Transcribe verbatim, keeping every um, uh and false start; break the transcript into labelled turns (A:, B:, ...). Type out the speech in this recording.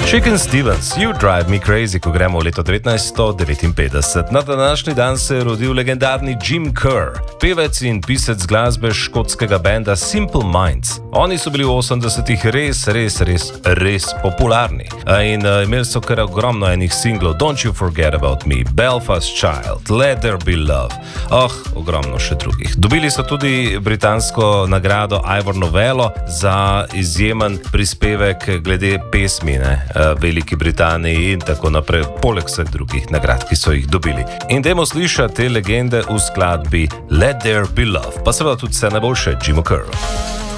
A: Chicken Stevens, You Drive Me Crazy, ko gremo v leto devetnajststo devetinpetdeset. Na današnji dan se je rodil legendarni Jim Kerr, pevec in pisec glasbe škotskega benda Simple Minds. Oni so bili v osemdesetih res, res, res, res popularni. In uh, imeli so kar ogromno enih singlov: Don't You Forget About Me, Belfast Child, Let There Be Love. Oh, ogromno še drugih. Dobili so tudi britansko nagrado Ivor Novello za izjemen prispevek glede pesmi, ne? Veliki Britaniji in tako naprej, poleg vseh drugih nagrad, ki so jih dobili. In dajmo slišati te legende v skladbi Let There Be Love, pa seveda tudi vse najboljše Jimu Kerru.